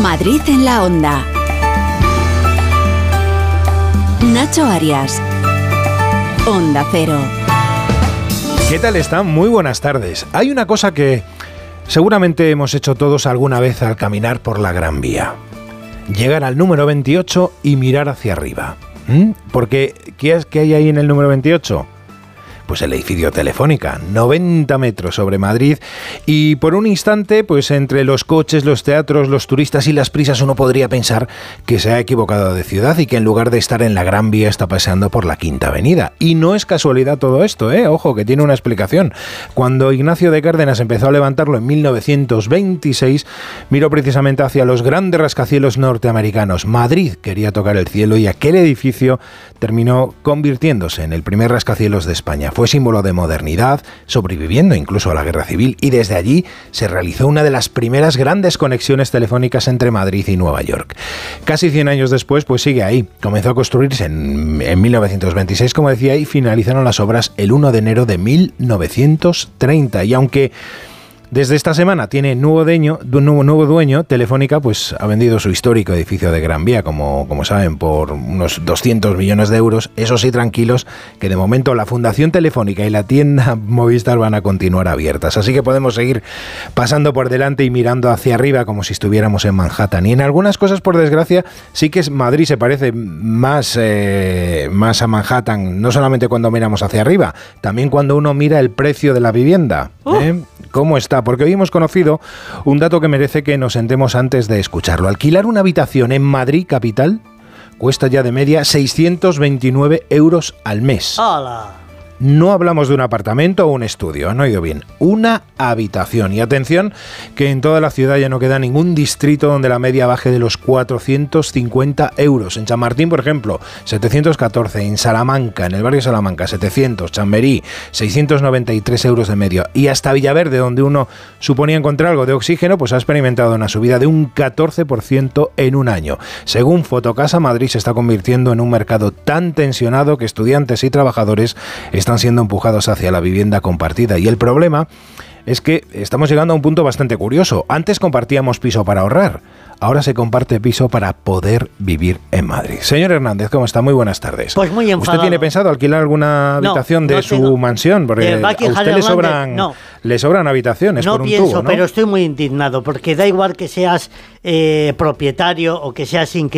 Madrid en la Onda. Nacho Arias. Onda Cero. ¿Qué tal están? Muy buenas tardes. Hay una cosa que seguramente hemos hecho todos alguna vez al caminar por la Gran Vía. Llegar al número 28 y mirar hacia arriba. Porque, ¿qué hay ahí en el número 28? Pues el edificio Telefónica, 90 metros sobre Madrid, y por un instante, pues entre los coches, los teatros, los turistas y las prisas, uno podría pensar que se ha equivocado de ciudad y que en lugar de estar en la Gran Vía está paseando por la Quinta Avenida. Y no es casualidad todo esto, ojo, que tiene una explicación. Cuando Ignacio de Cárdenas empezó a levantarlo en 1926, miró precisamente hacia los grandes rascacielos norteamericanos. Madrid quería tocar el cielo y aquel edificio terminó convirtiéndose en el primer rascacielos de España. Fue símbolo de modernidad, sobreviviendo incluso a la Guerra Civil, y desde allí se realizó una de las primeras grandes conexiones telefónicas entre Madrid y Nueva York. Casi 100 años después, pues sigue ahí. Comenzó a construirse en 1926, como decía, y finalizaron las obras el 1 de enero de 1930. Y aunque desde esta semana tiene nuevo dueño, Telefónica pues ha vendido su histórico edificio de Gran Vía, como saben, por unos 200 millones de euros. Eso sí, tranquilos, que de momento la Fundación Telefónica y la tienda Movistar van a continuar abiertas. Así que podemos seguir pasando por delante y mirando hacia arriba como si estuviéramos en Manhattan. Y en algunas cosas, por desgracia, sí que Madrid se parece más a Manhattan, no solamente cuando miramos hacia arriba, también cuando uno mira el precio de la vivienda. ¿Cómo está? Porque hoy hemos conocido un dato que merece que nos sentemos antes de escucharlo. Alquilar una habitación en Madrid capital cuesta ya de media 629 euros al mes. ¡Hala! No hablamos de un apartamento o un estudio, han oído bien, una habitación. Y atención, que en toda la ciudad ya no queda ningún distrito donde la media baje de los 450 euros. En Chamartín, por ejemplo, 714, en Salamanca, en el barrio Salamanca, 700, Chamberí, 693 euros de medio. Y hasta Villaverde, donde uno suponía encontrar algo de oxígeno, pues ha experimentado una subida de un 14% en un año. Según Fotocasa, Madrid se está convirtiendo en un mercado tan tensionado que estudiantes y trabajadores están siendo empujados hacia la vivienda compartida. Y el problema es que estamos llegando a un punto bastante curioso. Antes compartíamos piso para ahorrar, ahora se comparte piso para poder vivir en Madrid. Señor Hernández, ¿cómo está? Muy buenas tardes. Pues muy enfadado. ¿Usted tiene pensado alquilar alguna habitación de su mansión? Porque a usted le sobran habitaciones por un tubo, ¿no? No pienso, pero estoy muy indignado, porque da igual que seas propietario o que seas inquilino.